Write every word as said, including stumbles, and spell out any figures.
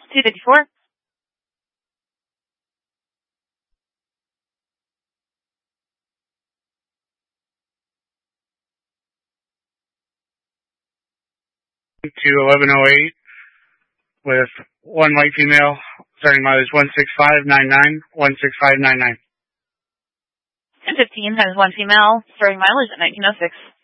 two fifty-four. To eleven oh eight with one white female, starting mileage one six five nine nine, one six five nine nine. ten fifteen has one female, starting mileage at nineteen oh six.